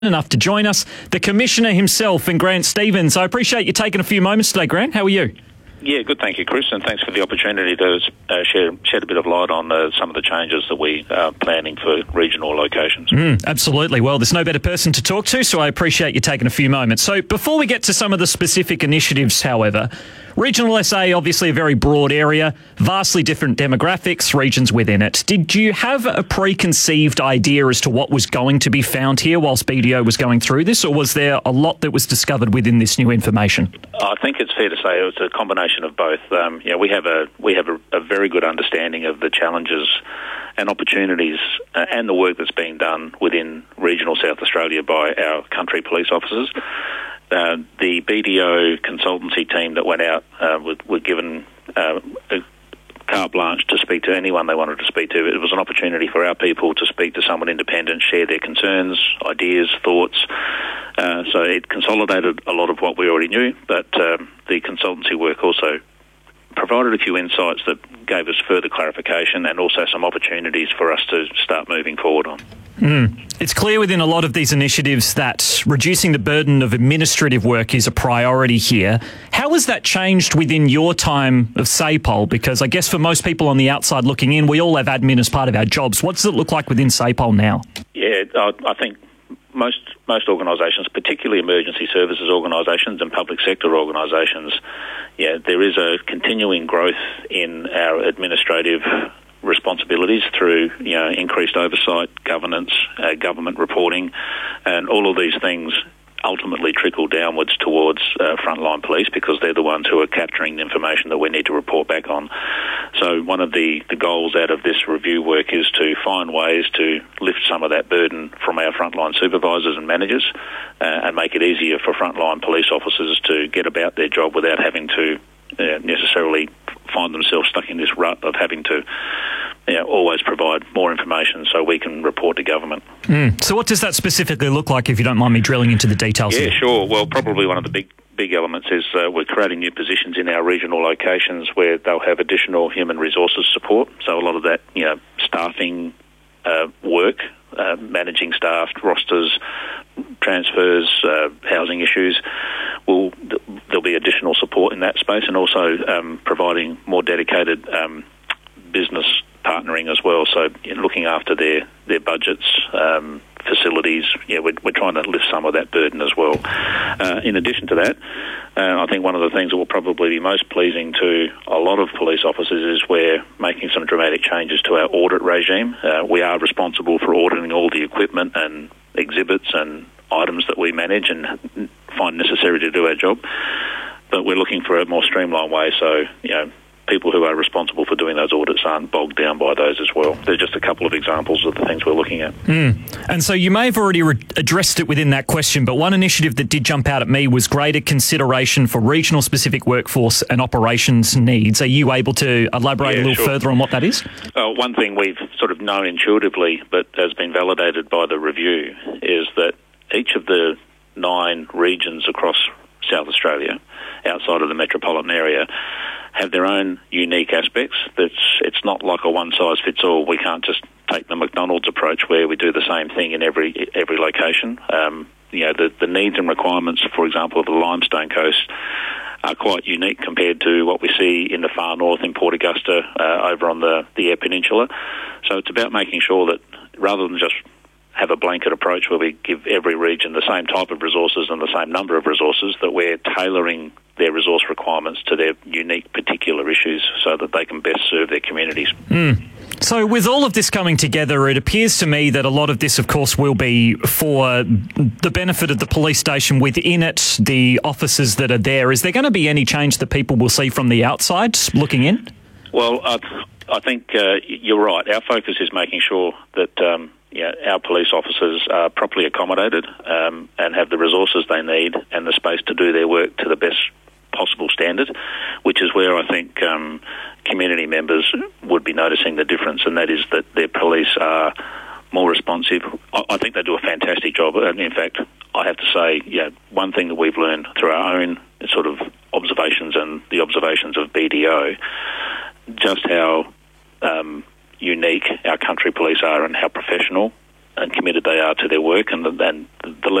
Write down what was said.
enough to join us, the Commissioner himself, and Grant Stevens. I appreciate you taking a few moments today, Grant. How are you? Yeah, good, thank you, Chris, and thanks for the opportunity to shed a bit of light on some of the changes that we are planning for regional locations. Absolutely. Well, there's no better person to talk to, so I appreciate you taking a few moments. So before we get to some of the specific initiatives, however, Regional SA, obviously a very broad area, vastly different demographics, regions within it. Did you have a preconceived idea as to what was going to be found here whilst BDO was going through this, or was there a lot that was discovered within this new information? I think it's fair to say it was a combination of both. We have a very good understanding of the challenges and opportunities and the work that's being done within regional South Australia by our country police officers. The BDO consultancy team that went out were given a carte blanche to speak to anyone they wanted to speak to. It was an opportunity for our people to speak to someone independent, share their concerns, ideas, thoughts. So it consolidated a lot of what we already knew, but the consultancy work also provided a few insights that gave us further clarification and also some opportunities for us to start moving forward on. It's clear within a lot of these initiatives that reducing the burden of administrative work is a priority here. How has that changed within your time of SAPOL? Because I guess for most people on the outside looking in, we all have admin as part of our jobs. What does it look like within SAPOL now? Yeah, I think most organisations, particularly emergency services organisations and public sector organisations, there is a continuing growth in our administrative responsibilities through increased oversight, governance, government reporting, and all of these things ultimately trickle downwards towards frontline police because they're the ones who are capturing the information that we need to report back on. So one of the goals out of this review work is to find ways to lift some of that burden from our frontline supervisors and managers and make it easier for frontline police officers to get about their job without having to necessarily find themselves stuck in this rut of having to always provide more information so we can report to government. So what does that specifically look like, if you don't mind me drilling into the details? Yeah, sure. Well, probably one of the big elements is we're creating new positions in our regional locations where they'll have additional human resources support. So a lot of that, staffing work, managing staff, rosters, transfers, housing issues, there'll be additional support in that space, and also providing more dedicated business partnering as well. So looking after their budgets, facilities, we're trying to lift some of that burden as well. In addition to that, I think one of the things that will probably be most pleasing to a lot of police officers is we're making some dramatic changes to our audit regime. We are responsible for auditing all the equipment and exhibits and items that we manage and find necessary to do our job. But we're looking for a more streamlined way so, people who are responsible for doing those audits aren't bogged down by those as well. They're just a couple of examples of the things we're looking at. And so you may have already addressed it within that question, but one initiative that did jump out at me was greater consideration for regional specific workforce and operations needs. Are you able to elaborate a little further on what that is? One thing we've sort of known intuitively but has been validated by the review is that each of the 9 regions across South Australia, outside of the metropolitan area, have their own unique aspects. It's not like a one-size-fits-all. We can't just take the McDonald's approach where we do the same thing in every location. The needs and requirements, for example, of the Limestone Coast are quite unique compared to what we see in the far north in Port Augusta over on the Eyre Peninsula. So it's about making sure that rather than just have a blanket approach where we give every region the same type of resources and the same number of resources, that we're tailoring their resource requirements to their unique particular issues so that they can best serve their communities. So with all of this coming together, it appears to me that a lot of this, of course, will be for the benefit of the police station within it, the officers that are there. Is there going to be any change that people will see from the outside looking in? Well, I think you're right. Our focus is making sure that our police officers are properly accommodated and have the resources they need and the space to do their work to the best possible standard, which is where I think community members would be noticing the difference, and that is that their police are more responsive. I think they do a fantastic job, and in fact, I have to say, one thing that we've learned through our own sort of observations and the observations of BDO, just how unique our country police are and how professional and committed they are to their work, and the